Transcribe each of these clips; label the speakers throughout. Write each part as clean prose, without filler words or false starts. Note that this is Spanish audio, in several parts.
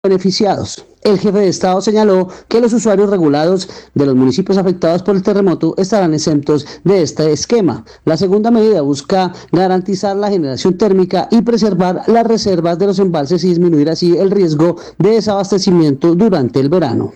Speaker 1: beneficiados. El jefe de Estado señaló que los usuarios regulados de los municipios afectados por el terremoto estarán exentos de este esquema. La segunda medida busca garantizar la generación térmica y preservar las reservas de los embalses y disminuir así el riesgo de desabastecimiento durante el verano.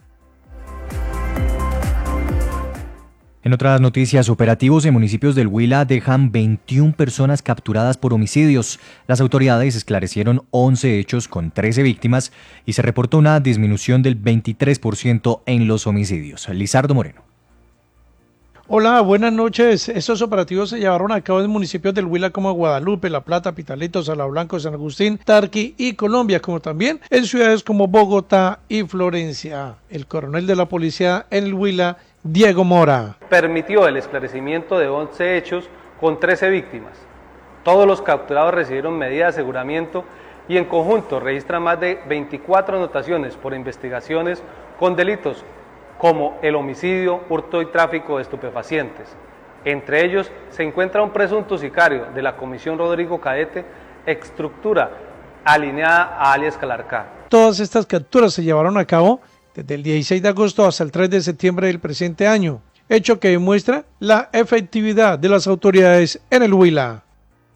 Speaker 2: En otras noticias, operativos en municipios del Huila dejan 21 personas capturadas por homicidios. Las autoridades esclarecieron 11 hechos con 13 víctimas y se reportó una disminución del 23% en los homicidios. Lizardo Moreno.
Speaker 3: Hola, buenas noches. Estos operativos se llevaron a cabo en municipios del Huila como Guadalupe, La Plata, Pitalito, Salablanco, San Agustín, Tarqui y Colombia, como también en ciudades como Bogotá y Florencia. El coronel de la policía en el Huila, Diego Mora.
Speaker 4: Permitió el esclarecimiento de 11 hechos con 13 víctimas. Todos los capturados recibieron medidas de aseguramiento y en conjunto registran más de 24 anotaciones por investigaciones con delitos como el homicidio, hurto y tráfico de estupefacientes. Entre ellos se encuentra un presunto sicario de la Comisión Rodrigo Cadete, estructura alineada a alias Calarcá.
Speaker 3: Todas estas capturas se llevaron a cabo desde el 16 de agosto hasta el 3 de septiembre del presente año, hecho que demuestra la efectividad de las autoridades en el Huila.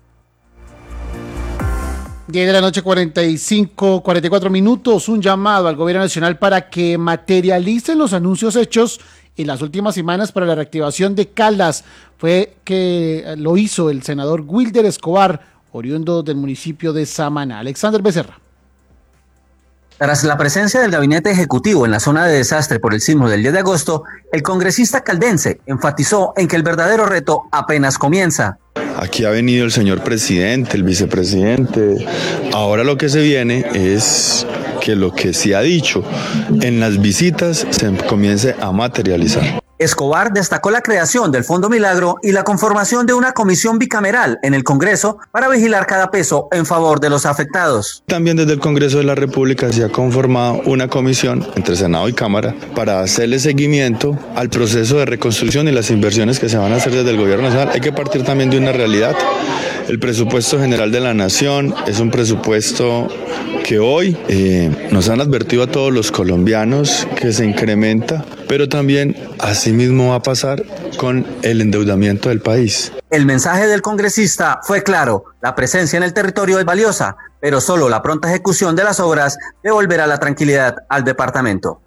Speaker 5: 10 de la noche, 44 minutos, un llamado al gobierno nacional para que materialicen los anuncios hechos en las últimas semanas para la reactivación de Caldas. Fue que lo hizo el senador Wilder Escobar, oriundo del municipio de Samaná. Alexander Becerra.
Speaker 6: Tras la presencia del gabinete ejecutivo en la zona de desastre por el sismo del 10 de agosto, el congresista caldense enfatizó en que el verdadero reto apenas comienza.
Speaker 7: Aquí ha venido el señor presidente, el vicepresidente. Ahora lo que se viene es que lo que se ha dicho en las visitas se comience a materializar.
Speaker 6: Escobar destacó la creación del Fondo Milagro y la conformación de una comisión bicameral en el Congreso para vigilar cada peso en favor de los afectados.
Speaker 7: También desde el Congreso de la República se ha conformado una comisión entre Senado y Cámara para hacerle seguimiento al proceso de reconstrucción y las inversiones que se van a hacer desde el Gobierno Nacional. Hay que partir también de una realidad. El presupuesto general de la Nación es un presupuesto que hoy nos han advertido a todos los colombianos que se incrementa, pero también asimismo va a pasar con el endeudamiento del país.
Speaker 6: El mensaje del congresista fue claro: la presencia en el territorio es valiosa, pero solo la pronta ejecución de las obras devolverá la tranquilidad al departamento.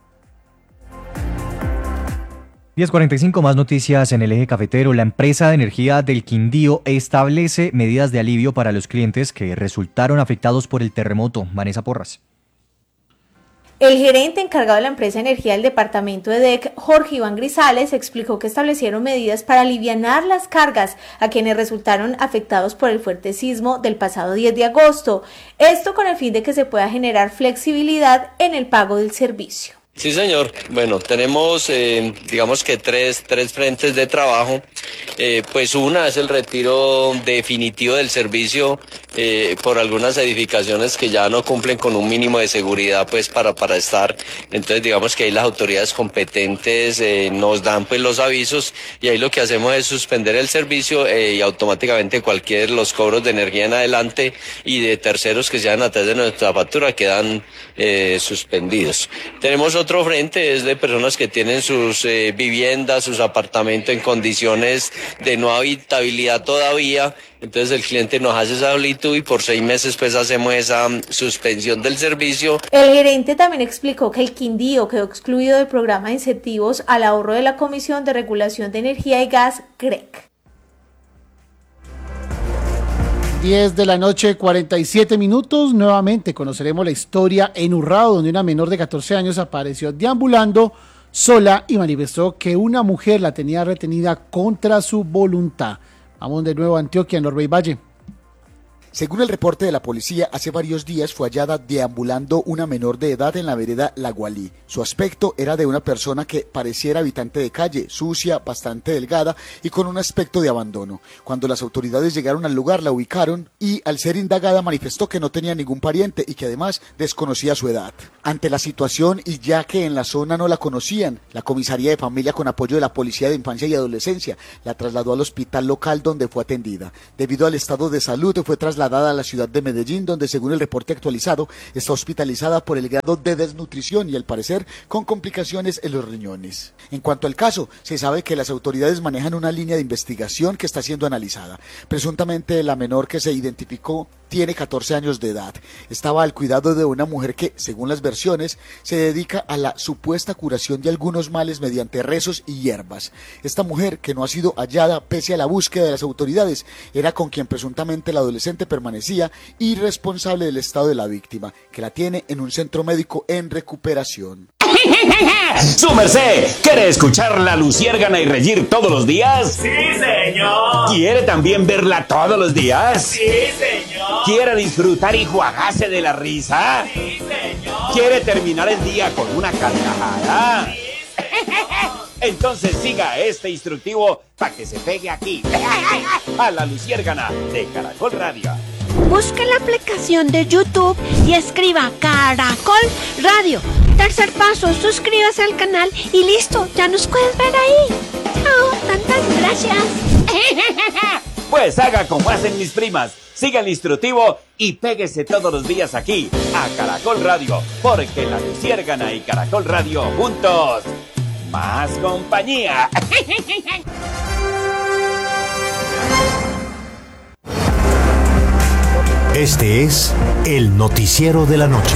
Speaker 2: 10:45, más noticias en el eje cafetero. La empresa de energía del Quindío establece medidas de alivio para los clientes que resultaron afectados por el terremoto. Vanessa Porras.
Speaker 8: El gerente encargado de la empresa de energía del departamento EDEC, Jorge Iván Grisales, explicó que establecieron medidas para alivianar las cargas a quienes resultaron afectados por el fuerte sismo del pasado 10 de agosto. Esto con el fin de que se pueda generar flexibilidad en el pago del servicio.
Speaker 9: Sí, señor. Bueno, tenemos, digamos que tres frentes de trabajo. Pues una es el retiro definitivo del servicio por algunas edificaciones que ya no cumplen con un mínimo de seguridad pues para estar. Entonces digamos que ahí las autoridades competentes nos dan pues los avisos y ahí lo que hacemos es suspender el servicio y automáticamente los cobros de energía en adelante y de terceros que se hagan a través de nuestra factura quedan suspendidos. Tenemos otro frente, es de personas que tienen sus viviendas, sus apartamentos en condiciones de no habitabilidad todavía. Entonces el cliente nos hace esa solicitud y por 6 meses pues hacemos esa suspensión del servicio.
Speaker 8: El gerente también explicó que el Quindío quedó excluido del programa de incentivos al ahorro de la Comisión de Regulación de Energía y Gas, CREC.
Speaker 5: 10 de la noche, 47 minutos. Nuevamente conoceremos la historia en Urrao, donde una menor de 14 años apareció deambulando sola y manifestó que una mujer la tenía retenida contra su voluntad. Vamos de nuevo a Antioquia, en Norbey Valle.
Speaker 10: Según el reporte de la policía, hace varios días fue hallada deambulando una menor de edad en la vereda La Gualí. Su aspecto era de una persona que pareciera habitante de calle, sucia, bastante delgada y con un aspecto de abandono. Cuando las autoridades llegaron al lugar, la ubicaron y, al ser indagada, manifestó que no tenía ningún pariente y que además desconocía su edad. Ante la situación y ya que en la zona no la conocían, la comisaría de familia, con apoyo de la Policía de Infancia y Adolescencia, la trasladó al hospital local donde fue atendida. Debido al estado de salud, fue trasladada trasladada a la ciudad de Medellín, donde según el reporte actualizado está hospitalizada por el grado de desnutrición y al parecer con complicaciones en los riñones. En cuanto al caso, se sabe que las autoridades manejan una línea de investigación que está siendo analizada. Presuntamente la menor que se identificó tiene 14 años de edad. Estaba al cuidado de una mujer que, según las versiones, se dedica a la supuesta curación de algunos males mediante rezos y hierbas. Esta mujer, que no ha sido hallada pese a la búsqueda de las autoridades, era con quien presuntamente la adolescente permanecía y responsable del estado de la víctima, que la tiene en un centro médico en recuperación.
Speaker 11: ¡Su merced! ¿Quiere escuchar La Luciérgana y reír todos los días?
Speaker 12: ¡Sí, señor!
Speaker 11: ¿Quiere también verla todos los días?
Speaker 12: ¡Sí, señor!
Speaker 11: ¿Quiere disfrutar y juagarse de la risa?
Speaker 12: ¡Sí, señor!
Speaker 11: ¿Quiere terminar el día con una carcajada?
Speaker 12: ¡Sí, señor!
Speaker 11: Entonces siga este instructivo para que se pegue aquí, a La Luciérgana de Caracol Radio.
Speaker 13: Busque la aplicación de YouTube y escriba Caracol Radio. Tercer paso, suscríbase al canal y listo, ya nos puedes ver ahí. Chao, tantas gracias.
Speaker 11: Pues haga como hacen mis primas, siga el instructivo y péguese todos los días aquí, a Caracol Radio, porque La Luciérgana y Caracol Radio juntos, más compañía.
Speaker 14: Este es el noticiero de la noche.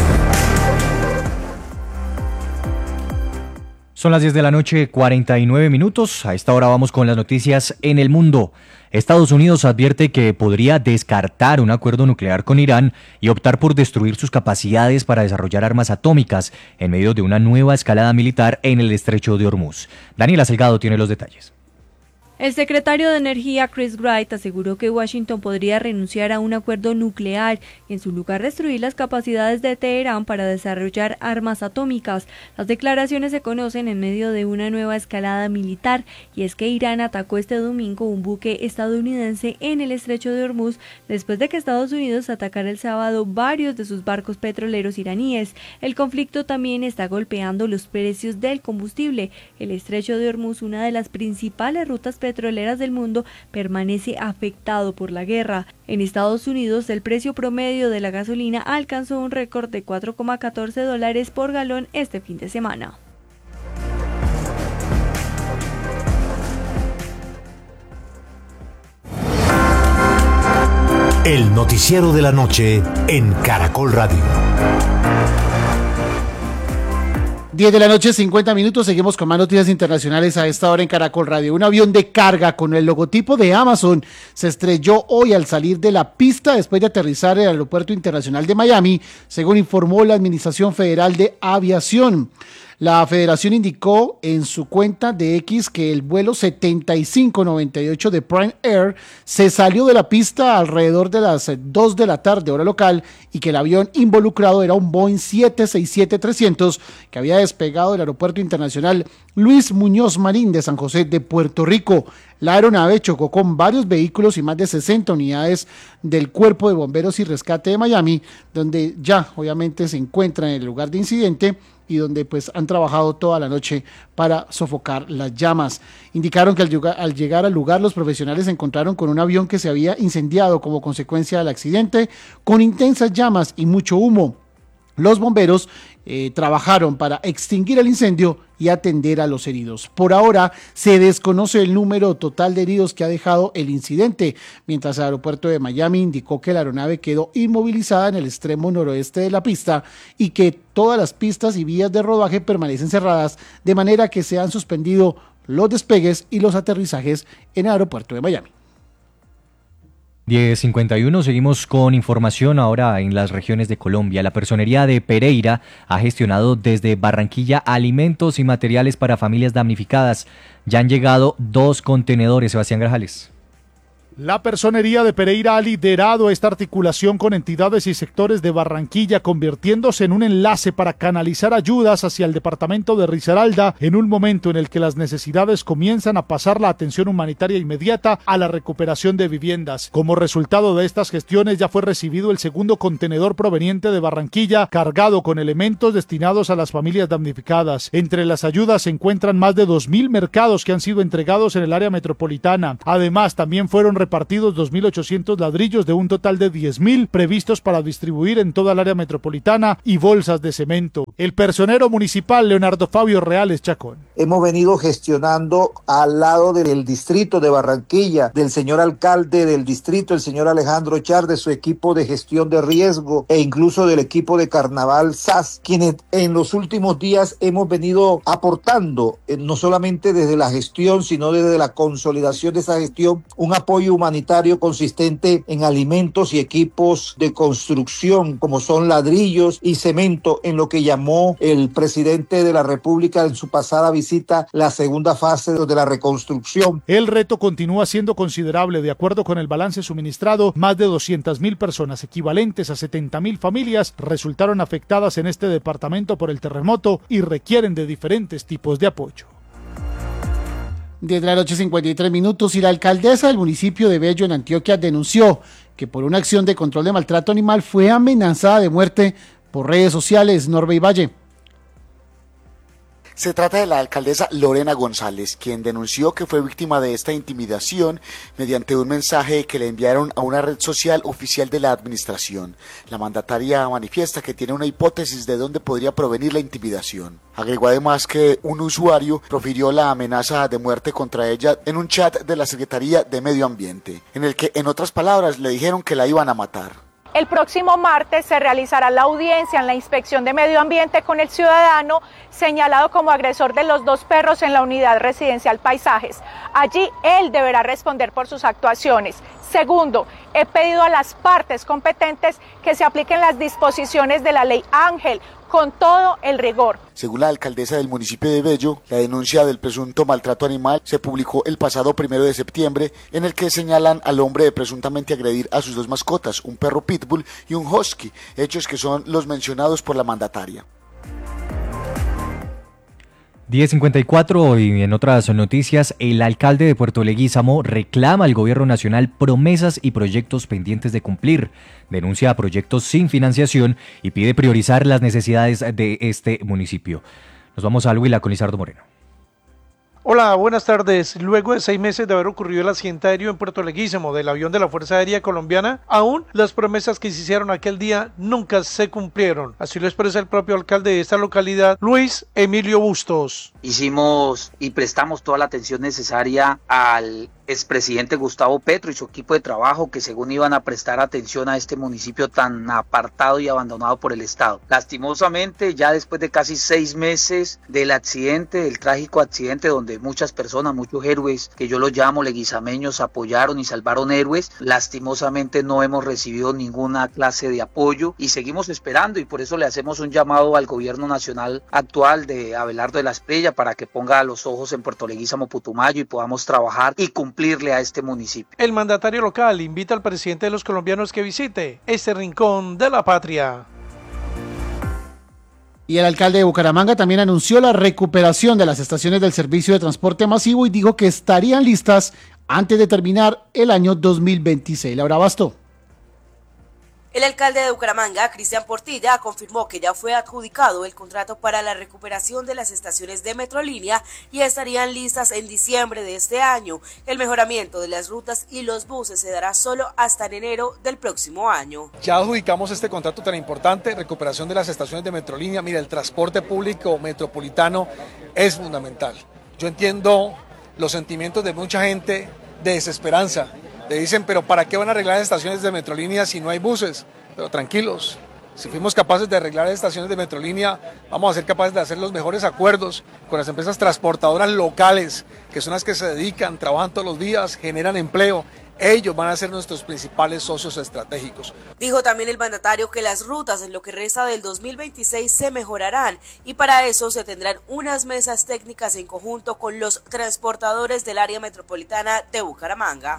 Speaker 2: Son las 10 de la noche, 49 minutos. A esta hora vamos con las noticias en el mundo. Estados Unidos advierte que podría descartar un acuerdo nuclear con Irán y optar por destruir sus capacidades para desarrollar armas atómicas en medio de una nueva escalada militar en el estrecho de Hormuz. Daniela Salgado tiene los detalles.
Speaker 15: El secretario de Energía Chris Wright aseguró que Washington podría renunciar a un acuerdo nuclear y en su lugar destruir las capacidades de Teherán para desarrollar armas atómicas. Las declaraciones se conocen en medio de una nueva escalada militar y es que Irán atacó este domingo un buque estadounidense en el estrecho de Hormuz después de que Estados Unidos atacara el sábado varios de sus barcos petroleros iraníes. El conflicto también está golpeando los precios del combustible. El estrecho de Hormuz, una de las principales rutas petroleras del mundo, permanece afectado por la guerra. En Estados Unidos, el precio promedio de la gasolina alcanzó un récord de $4,14 por galón este fin de semana.
Speaker 14: El noticiero de la noche en Caracol Radio.
Speaker 5: 10 de la noche, 50 minutos, seguimos con más noticias internacionales a esta hora en Caracol Radio. Un avión de carga con el logotipo de Amazon se estrelló hoy al salir de la pista después de aterrizar en el Aeropuerto Internacional de Miami, según informó la Administración Federal de Aviación. La federación indicó en su cuenta de X que el vuelo 7598 de Prime Air se salió de la pista alrededor de las 2 de la tarde, hora local, y que el avión involucrado era un Boeing 767-300 que había despegado del Aeropuerto Internacional Luis Muñoz Marín de San José de Puerto Rico. La aeronave chocó con varios vehículos y más de 60 unidades del Cuerpo de Bomberos y Rescate de Miami, donde ya obviamente se encuentra en el lugar de incidente y donde pues han trabajado toda la noche para sofocar las llamas. Indicaron que al llegar al lugar los profesionales se encontraron con un avión que se había incendiado como consecuencia del accidente, con intensas llamas y mucho humo. Los bomberos trabajaron para extinguir el incendio y atender a los heridos. Por ahora se desconoce el número total de heridos que ha dejado el incidente, mientras el aeropuerto de Miami indicó que la aeronave quedó inmovilizada en el extremo noroeste de la pista y que todas las pistas y vías de rodaje permanecen cerradas, de manera que se han suspendido los despegues y los aterrizajes en el aeropuerto de Miami.
Speaker 2: 10:51, seguimos con información ahora en las regiones de Colombia. La Personería de Pereira ha gestionado desde Barranquilla alimentos y materiales para familias damnificadas. Ya han llegado 2 contenedores, Sebastián Grajales.
Speaker 16: La Personería de Pereira ha liderado esta articulación con entidades y sectores de Barranquilla, convirtiéndose en un enlace para canalizar ayudas hacia el departamento de Risaralda en un momento en el que las necesidades comienzan a pasar la atención humanitaria inmediata a la recuperación de viviendas. Como resultado de estas gestiones ya fue recibido el segundo contenedor proveniente de Barranquilla, cargado con elementos destinados a las familias damnificadas. Entre las ayudas se encuentran más de 2.000 mercados que han sido entregados en el área metropolitana. Además, también fueron repartidos 2.800 ladrillos de un total de 10.000 previstos para distribuir en toda el área metropolitana y bolsas de cemento. El personero municipal Leonardo Fabio Reales Chacón.
Speaker 17: Hemos venido gestionando al lado del distrito de Barranquilla, del señor alcalde del distrito, el señor Alejandro Char, de su equipo de gestión de riesgo e incluso del equipo de Carnaval SAS, quienes en los últimos días hemos venido aportando, no solamente desde la gestión, sino desde la consolidación de esa gestión, un apoyo humanitario consistente en alimentos y equipos de construcción, como son ladrillos y cemento, en lo que llamó el presidente de la República en su pasada visita la segunda fase de la reconstrucción.
Speaker 16: El reto continúa siendo considerable. De acuerdo con el balance suministrado, más de 200.000 personas, equivalentes a 70.000 familias, resultaron afectadas en este departamento por el terremoto y requieren de diferentes tipos de apoyo.
Speaker 5: 10:53 y la alcaldesa del municipio de Bello en Antioquia denunció que por una acción de control de maltrato animal fue amenazada de muerte por redes sociales. Norbey Valle.
Speaker 10: Se trata de la alcaldesa Lorena González, quien denunció que fue víctima de esta intimidación mediante un mensaje que le enviaron a una red social oficial de la administración. La mandataria manifiesta que tiene una hipótesis de dónde podría provenir la intimidación. Agregó además que un usuario profirió la amenaza de muerte contra ella en un chat de la Secretaría de Medio Ambiente, en el que, en otras palabras, le dijeron que la iban a matar.
Speaker 18: El próximo martes se realizará la audiencia en la Inspección de Medio Ambiente con el ciudadano señalado como agresor de los 2 perros en la unidad residencial Paisajes. Allí él deberá responder por sus actuaciones. Segundo, he pedido a las partes competentes que se apliquen las disposiciones de la Ley Ángel con todo el rigor.
Speaker 10: Según la alcaldesa del municipio de Bello, la denuncia del presunto maltrato animal se publicó el pasado 1 de septiembre, en el que señalan al hombre de presuntamente agredir a sus 2 mascotas, un perro pitbull y un husky, hechos que son los mencionados por la mandataria.
Speaker 2: 10:54 y en otras noticias, el alcalde de Puerto Leguízamo reclama al gobierno nacional promesas y proyectos pendientes de cumplir. Denuncia proyectos sin financiación y pide priorizar las necesidades de este municipio. Nos vamos al Huila con Lizardo Moreno.
Speaker 3: Hola, buenas tardes. Luego de 6 meses de haber ocurrido el accidente aéreo en Puerto Leguízamo del avión de la Fuerza Aérea Colombiana, aún las promesas que se hicieron aquel día nunca se cumplieron. Así lo expresa el propio alcalde de esta localidad, Luis Emilio Bustos.
Speaker 19: Hicimos y prestamos toda la atención necesaria al expresidente Gustavo Petro y su equipo de trabajo, que según iban a prestar atención a este municipio tan apartado y abandonado por el Estado. Lastimosamente, ya después de casi 6 meses del accidente, del trágico accidente donde muchas personas, muchos héroes, que yo los llamo leguizameños, apoyaron y salvaron héroes, lastimosamente no hemos recibido ninguna clase de apoyo y seguimos esperando, y por eso le hacemos un llamado al gobierno nacional actual de Abelardo de la Espriella para que ponga los ojos en Puerto Leguízamo, Putumayo, y podamos trabajar y cumplirle a este municipio.
Speaker 3: El mandatario local invita al presidente de los colombianos que visite este rincón de la patria.
Speaker 5: Y el alcalde de Bucaramanga también anunció la recuperación de las estaciones del servicio de transporte masivo y dijo que estarían listas antes de terminar el año 2026. Laura Basto.
Speaker 20: El alcalde de Bucaramanga, Cristian Portilla, confirmó que ya fue adjudicado el contrato para la recuperación de las estaciones de Metrolínea y estarían listas en diciembre de este año. El mejoramiento de las rutas y los buses se dará solo hasta en enero del próximo año.
Speaker 21: Ya adjudicamos este contrato tan importante, recuperación de las estaciones de Metrolínea. Mira, el transporte público metropolitano es fundamental. Yo entiendo los sentimientos de mucha gente de desesperanza. Le dicen, pero ¿para qué van a arreglar estaciones de Metrolínea si no hay buses? Pero tranquilos, si fuimos capaces de arreglar estaciones de Metrolínea, vamos a ser capaces de hacer los mejores acuerdos con las empresas transportadoras locales, que son las que se dedican, trabajan todos los días, generan empleo. Ellos van a ser nuestros principales socios estratégicos.
Speaker 20: Dijo también el mandatario que las rutas en lo que resta del 2026 se mejorarán y para eso se tendrán unas mesas técnicas en conjunto con los transportadores del área metropolitana de Bucaramanga.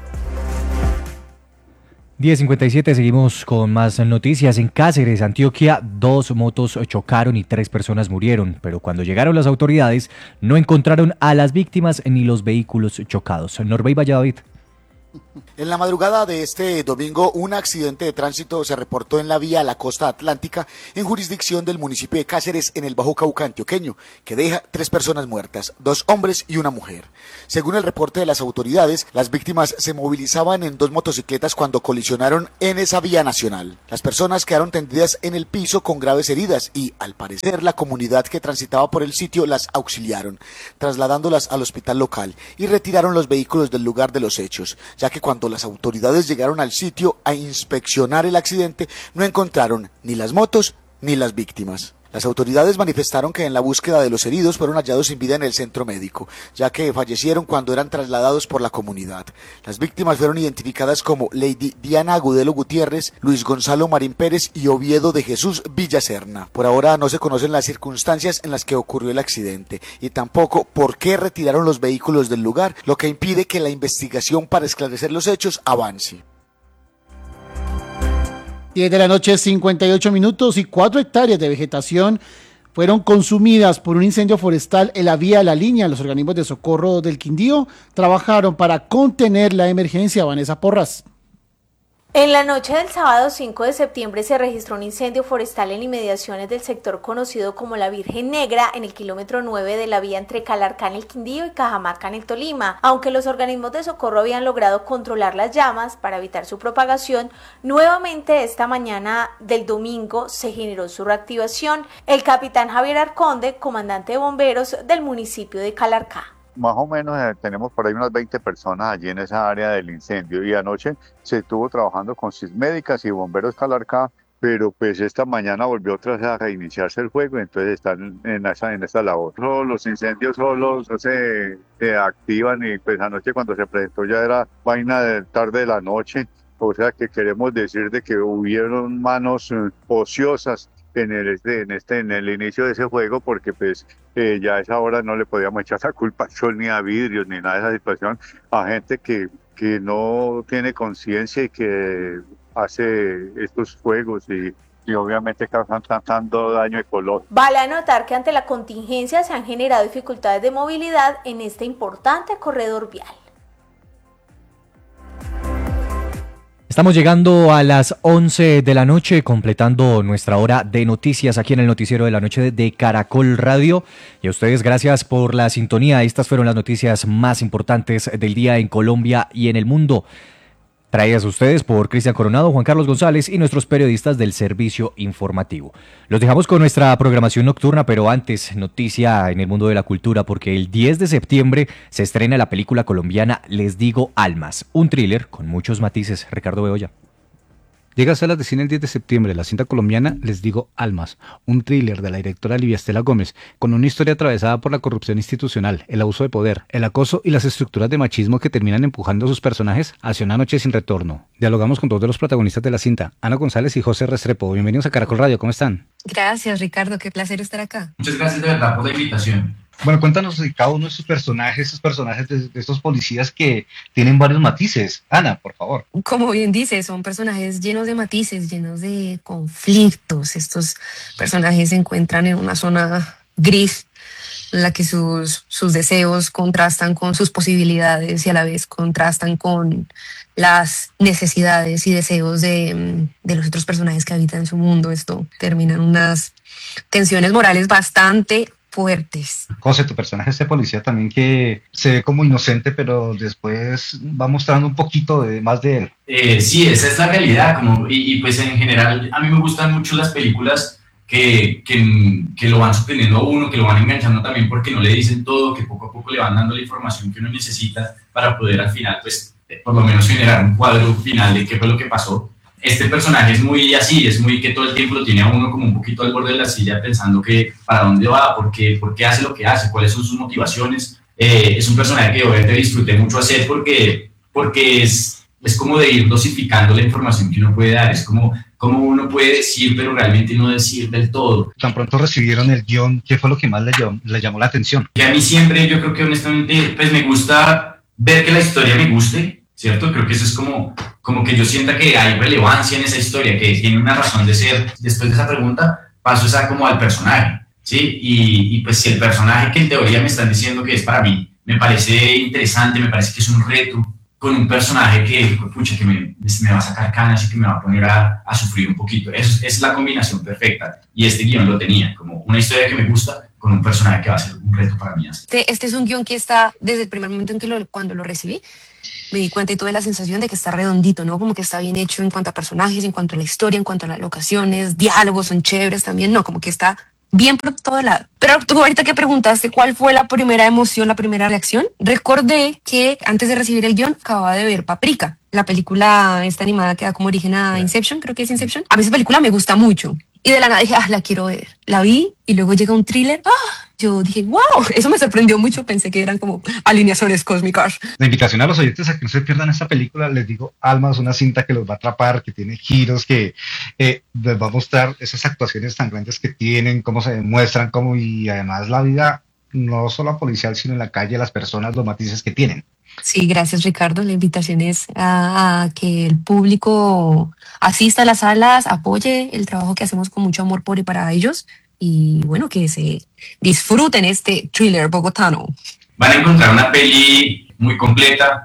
Speaker 2: 10:57, seguimos con más noticias. En Cáceres, Antioquia, 2 motos chocaron y 3 personas murieron, pero cuando llegaron las autoridades no encontraron a las víctimas ni los vehículos chocados. Norbey Valladolid.
Speaker 10: En la madrugada de este domingo, un accidente de tránsito se reportó en la vía a la costa atlántica, en jurisdicción del municipio de Cáceres, en el Bajo Cauca antioqueño, que deja 3 personas muertas, 2 hombres y una mujer. Según el reporte de las autoridades, las víctimas se movilizaban en 2 motocicletas cuando colisionaron en esa vía nacional. Las personas quedaron tendidas en el piso con graves heridas y, al parecer, la comunidad que transitaba por el sitio las auxiliaron, trasladándolas al hospital local y retiraron los vehículos del lugar de los hechos, ya que cuando las autoridades llegaron al sitio a inspeccionar el accidente, no encontraron ni las motos ni las víctimas. Las autoridades manifestaron que en la búsqueda de los heridos fueron hallados sin vida en el centro médico, ya que fallecieron cuando eran trasladados por la comunidad. Las víctimas fueron identificadas como Lady Diana Agudelo Gutiérrez, Luis Gonzalo Marín Pérez y Oviedo de Jesús Villaserna. Por ahora no se conocen las circunstancias en las que ocurrió el accidente y tampoco por qué retiraron los vehículos del lugar, lo que impide que la investigación para esclarecer los hechos avance.
Speaker 5: 10 de la noche, 58 minutos y 4 hectáreas de vegetación fueron consumidas por un incendio forestal en la vía La Línea. Los organismos de socorro del Quindío trabajaron para contener la emergencia. Vanessa Porras.
Speaker 8: En la noche del sábado 5 de septiembre se registró un incendio forestal en inmediaciones del sector conocido como la Virgen Negra, en el kilómetro 9 de la vía entre Calarcá en el Quindío y Cajamarca en el Tolima. Aunque los organismos de socorro habían logrado controlar las llamas para evitar su propagación, nuevamente esta mañana del domingo se generó su reactivación. El capitán Javier Arconde, comandante de bomberos del municipio de Calarcá.
Speaker 1: Más o menos tenemos por ahí unas 20 personas allí en esa área del incendio y anoche se estuvo trabajando con Sismédicas y bomberos Calarcá, pero pues esta mañana volvió otra vez a reiniciarse el fuego, entonces están en esta labor. Los incendios solo se activan y pues anoche cuando se presentó ya era vaina de tarde de la noche, o sea que queremos decir de que hubieron manos ociosas en el inicio de ese juego, porque pues ya a esa hora no le podíamos echar la culpa al sol ni a vidrios ni nada de esa situación a gente que no tiene conciencia y que hace estos juegos y obviamente causan tanto daño ecológico.
Speaker 8: Vale anotar que ante la contingencia se han generado dificultades de movilidad en este importante corredor vial.
Speaker 2: Estamos llegando a las 11 de la noche, completando nuestra hora de noticias aquí en el Noticiero de la Noche de Caracol Radio. Y a ustedes, gracias por la sintonía. Estas fueron las noticias más importantes del día en Colombia y en el mundo. Traídas a ustedes por Cristian Coronado, Juan Carlos González y nuestros periodistas del servicio informativo. Los dejamos con nuestra programación nocturna, pero antes, noticia en el mundo de la cultura, porque el 10 de septiembre se estrena la película colombiana Les Digo Almas, un thriller con muchos matices. Ricardo Bedoya.
Speaker 22: Llega a salas de cine el 10 de septiembre la cinta colombiana Les Digo Almas, un thriller de la directora Livia Estela Gómez, con una historia atravesada por la corrupción institucional, el abuso de poder, el acoso y las estructuras de machismo que terminan empujando a sus personajes hacia una noche sin retorno. Dialogamos con dos de los protagonistas de la cinta, Ana González y José Restrepo. Bienvenidos a Caracol Radio, ¿cómo están?
Speaker 23: Gracias, Ricardo, qué placer estar acá.
Speaker 24: Muchas gracias de verdad por la invitación.
Speaker 22: Bueno, cuéntanos de cada uno de sus personajes, esos personajes de estos policías que tienen varios matices. Ana, por favor.
Speaker 23: Como bien dices, son personajes llenos de matices, llenos de conflictos. Estos personajes se encuentran en una zona gris, en la que sus deseos contrastan con sus posibilidades y a la vez contrastan con las necesidades y deseos de los otros personajes que habitan en su mundo. Esto termina en unas tensiones morales bastante fuertes.
Speaker 22: José, tu personaje, este policía también que se ve como inocente, pero después va mostrando un poquito más de él.
Speaker 24: Sí, esa es la realidad, y pues en general a mí me gustan mucho las películas que lo van sorprendiendo a uno, que lo van enganchando también porque no le dicen todo, que poco a poco le van dando la información que uno necesita para poder al final, pues, por lo menos generar un cuadro final de qué fue lo que pasó. Este personaje es muy así, es muy que todo el tiempo lo tiene a uno como un poquito al borde de la silla pensando que para dónde va, por qué hace lo que hace, cuáles son sus motivaciones. Es un personaje que obviamente disfruté mucho hacer porque es como de ir dosificando la información que uno puede dar, es como uno puede decir pero realmente no decir del todo.
Speaker 22: Tan pronto recibieron el guión, ¿qué fue lo que más le llamó la atención?
Speaker 24: Que a mí siempre, yo creo que honestamente, pues me gusta ver que la historia me guste, ¿cierto? Creo que eso es como que yo sienta que hay relevancia en esa historia, que tiene una razón de ser. Después de esa pregunta, paso como al personaje, ¿sí? Y pues si el personaje que en teoría me están diciendo que es para mí, me parece interesante, me parece que es un reto, con un personaje que, pucha, que me va a sacar canas y que me va a poner a sufrir un poquito. Es la combinación perfecta. Y este guión lo tenía, como una historia que me gusta con un personaje que va a ser un reto para mí.
Speaker 23: Este es un guión que está desde el primer momento en que cuando lo recibí, me di cuenta y tuve la sensación de que está redondito, ¿no? Como que está bien hecho en cuanto a personajes, en cuanto a la historia, en cuanto a las locaciones, diálogos son chéveres también, no, como que está bien por todo lado. Pero tú ahorita que preguntaste cuál fue la primera emoción, la primera reacción, recordé que antes de recibir el guión acababa de ver Paprika, la película esta animada que da como origen a Inception, creo que es Inception. A mí esa película me gusta mucho. Y de la nada dije, la quiero ver. La vi y luego llega un thriller. Yo dije, wow, eso me sorprendió mucho. Pensé que eran como alineaciones cósmicas.
Speaker 22: La invitación a los oyentes a que no se pierdan esta película, les digo, Almas, una cinta que los va a atrapar, que tiene giros, que les va a mostrar esas actuaciones tan grandes que tienen, cómo se demuestran, y además la vida, no solo policial, sino en la calle, las personas, los matices que tienen.
Speaker 23: Sí, gracias Ricardo. La invitación es a que el público asista a las salas, apoye el trabajo que hacemos con mucho amor por y para ellos y bueno, que se disfruten este thriller bogotano.
Speaker 24: Van a encontrar una peli muy completa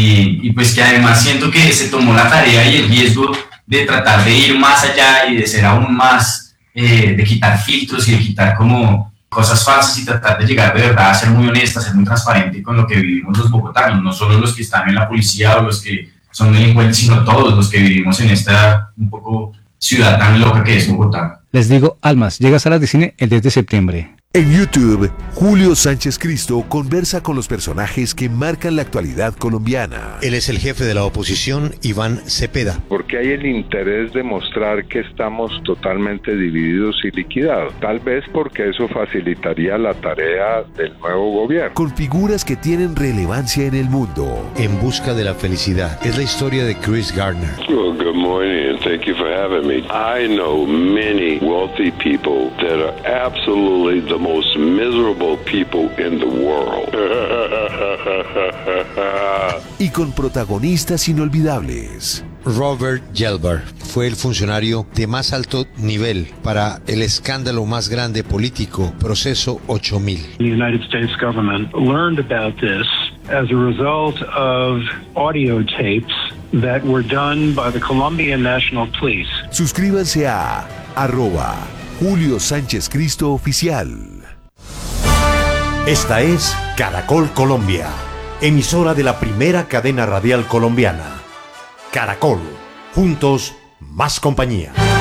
Speaker 24: y pues que además siento que se tomó la tarea y el riesgo de tratar de ir más allá y de ser aún más, de quitar filtros y de quitar como cosas falsas y tratar de llegar de verdad a ser muy honesta, a ser muy transparente con lo que vivimos los bogotanos, no solo los que están en la policía o los que son delincuentes, sino todos los que vivimos en esta un poco ciudad tan loca que es Bogotá.
Speaker 22: Les digo, Almas, llega a salas de cine el 10 de septiembre.
Speaker 4: En YouTube, Julio Sánchez Cristo conversa con los personajes que marcan la actualidad colombiana.
Speaker 6: Él es el jefe de la oposición, Iván Cepeda.
Speaker 7: Porque hay el interés de mostrar que estamos totalmente divididos y liquidados. Tal vez porque eso facilitaría la tarea del nuevo gobierno.
Speaker 4: Con figuras que tienen relevancia en el mundo.
Speaker 6: En busca de la felicidad. Es la historia de Chris Gardner.
Speaker 9: Well, good morning and thank you for having me. I know many wealthy people that are absolutely the most miserable people in the world.
Speaker 4: Y con protagonistas inolvidables.
Speaker 6: Robert Gelbar fue el funcionario de más alto nivel para el escándalo más grande político, Proceso 8000.
Speaker 25: The United States government learned about this as a result of audio tapes that were done by the Colombian National Police.
Speaker 4: Suscríbanse a @Julio Sánchez Cristo Oficial.
Speaker 14: Esta es Caracol Colombia, emisora de la primera cadena radial colombiana. Caracol, juntos, más compañía.